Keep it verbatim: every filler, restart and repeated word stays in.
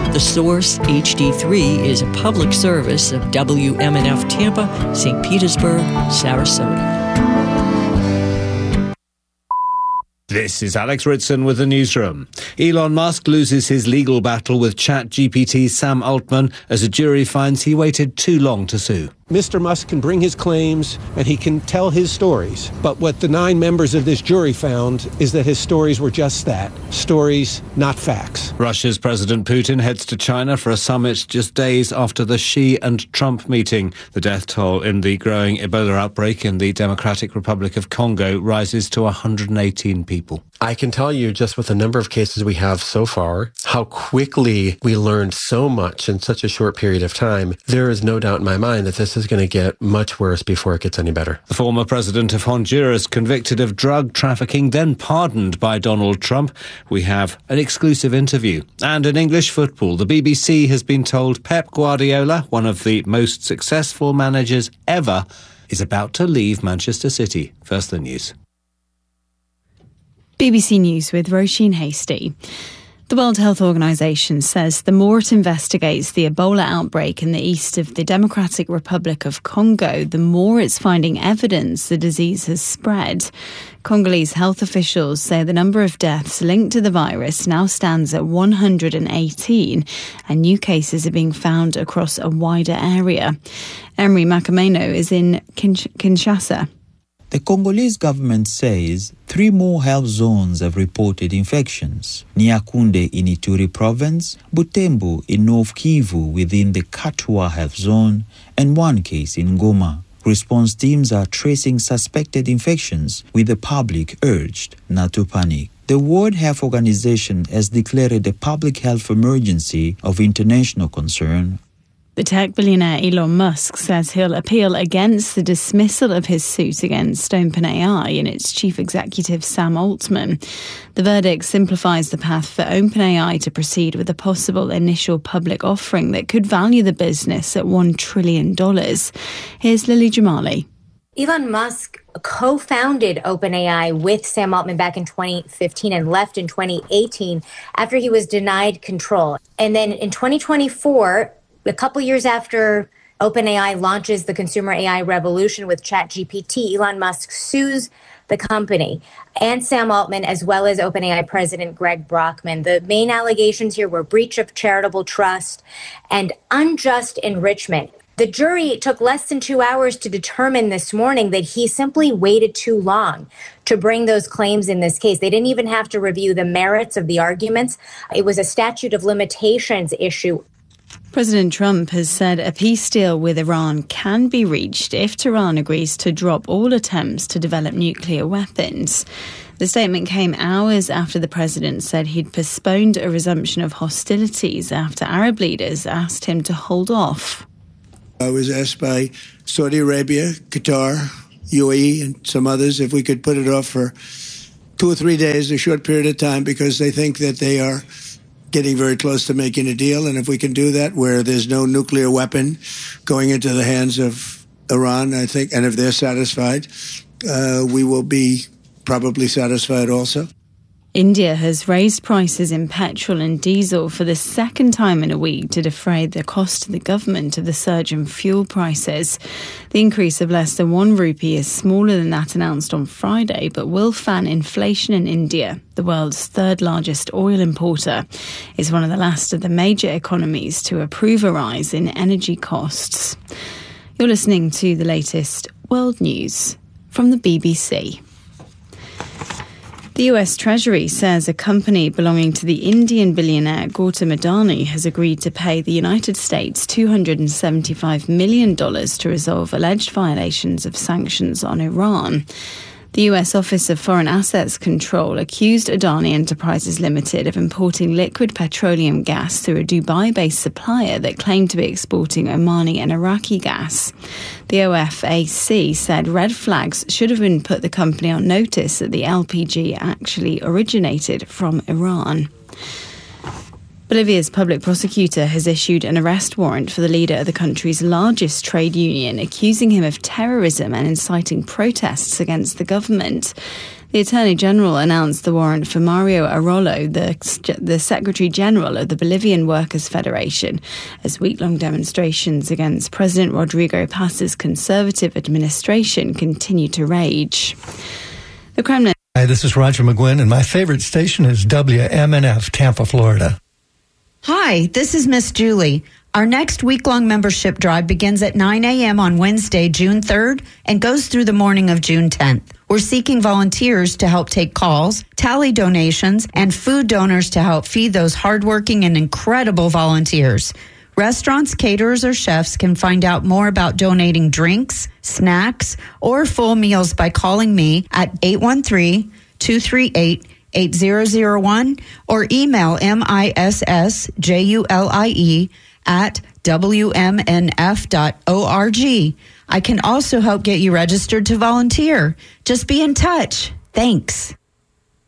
The Source H D three is a public service of W M N F Tampa, Saint Petersburg, Sarasota. This is Alex Ritson with the newsroom. Elon Musk loses his legal battle with ChatGPT's Sam Altman as a jury finds he waited too long to sue. Mister Musk can bring his claims and he can tell his stories. But what the nine members of this jury found is that his stories were just that, stories, not facts. Russia's President Putin heads to China for a summit just days after the Xi and Trump meeting. The death toll in the growing Ebola outbreak in the Democratic Republic of Congo rises to one hundred eighteen people. I can tell you just with the number of cases we have so far, how quickly we learned so much in such a short period of time. There is no doubt in my mind that this is going to get much worse before it gets any better. The former president of Honduras convicted of drug trafficking, then pardoned by Donald Trump. We have an exclusive interview. And in English football, the B B C has been told Pep Guardiola, one of the most successful managers ever, is about to leave Manchester City. First the news. B B C News with Roisin Hasty. The World Health Organization says the more it investigates the Ebola outbreak in the east of the Democratic Republic of Congo, the more it's finding evidence the disease has spread. Congolese health officials say the number of deaths linked to the virus now stands at one hundred eighteen, and new cases are being found across a wider area. Emery Makameno is in Kinsh- Kinshasa. The Congolese government says three more health zones have reported infections. Nyakunde in Ituri province, Butembo in North Kivu within the Katwa health zone, and one case in Goma. Response teams are tracing suspected infections, with the public urged not to panic. The World Health Organization has declared a public health emergency of international concern. The tech billionaire Elon Musk says he'll appeal against the dismissal of his suit against OpenAI and its chief executive Sam Altman. The verdict simplifies the path for OpenAI to proceed with a possible initial public offering that could value the business at one trillion dollars. Here's Lily Jamali. Elon Musk co-founded OpenAI with Sam Altman back in twenty fifteen and left in twenty eighteen after he was denied control. And then in twenty twenty-four, a couple years after OpenAI launches the consumer A I revolution with ChatGPT, Elon Musk sues the company and Sam Altman, as well as OpenAI president Greg Brockman. The main allegations here were breach of charitable trust and unjust enrichment. The jury took less than two hours to determine this morning that he simply waited too long to bring those claims in this case. They didn't even have to review the merits of the arguments. It was a statute of limitations issue. President Trump has said a peace deal with Iran can be reached if Tehran agrees to drop all attempts to develop nuclear weapons. The statement came hours after the president said he'd postponed a resumption of hostilities after Arab leaders asked him to hold off. I was asked by Saudi Arabia, Qatar, U A E, and some others if we could put it off for two or three days, a short period of time, because they think that they are getting very close to making a deal. And if we can do that where there's no nuclear weapon going into the hands of Iran, I think, and if they're satisfied, uh, we will be probably satisfied also. India has raised prices in petrol and diesel for the second time in a week to defray the cost to the government of the surge in fuel prices. The increase of less than one rupee is smaller than that announced on Friday, but will fan inflation in India, the world's third largest oil importer. It's one of the last of the major economies to approve a rise in energy costs. You're listening to the latest world news from the B B C. The U S Treasury says a company belonging to the Indian billionaire Gautam Adani has agreed to pay the United States two hundred seventy-five million dollars to resolve alleged violations of sanctions on Iran. The U S Office of Foreign Assets Control accused Adani Enterprises Limited of importing liquid petroleum gas through a Dubai-based supplier that claimed to be exporting Omani and Iraqi gas. The O F A C said red flags should have been put the company on notice that the L P G actually originated from Iran. Bolivia's public prosecutor has issued an arrest warrant for the leader of the country's largest trade union, accusing him of terrorism and inciting protests against the government. The Attorney General announced the warrant for Mario Arroyo, the, the Secretary General of the Bolivian Workers' Federation, as week-long demonstrations against President Rodrigo Paz's conservative administration continue to rage. The Kremlin. Hi, this is Roger McGuinn, and my favorite station is W M N F, Tampa, Florida. Hi, this is Miss Julie. Our next week-long membership drive begins at nine a.m. on Wednesday, June third, and goes through the morning of June tenth. We're seeking volunteers to help take calls, tally donations, and food donors to help feed those hardworking and incredible volunteers. Restaurants, caterers, or chefs can find out more about donating drinks, snacks, or full meals by calling me at eight one three, two three eight, eight zero zero one or email M I S S J U L I E at W M N F dot org. I can also help get you registered to volunteer. Just be in touch. Thanks.